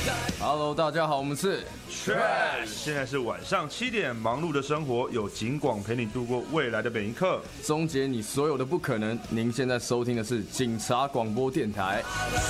Hello， 大家好，我们是 Trash。现在是晚上7点，忙碌的生活有警广陪你度过未来的每一刻， 终结你所有的不可能。您现在收听的是警察广播电台。